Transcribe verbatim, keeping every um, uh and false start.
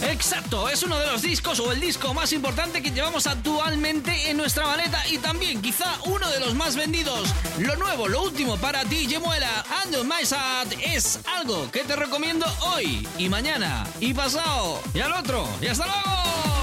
Exacto, es uno de los discos o el disco más importante que llevamos actualmente en nuestra maleta y también quizá uno de los más vendidos. Lo nuevo, lo último para ti, Yemuela, And On My Side, es algo que te recomiendo hoy y mañana y pasado y al otro. ¡Y hasta luego!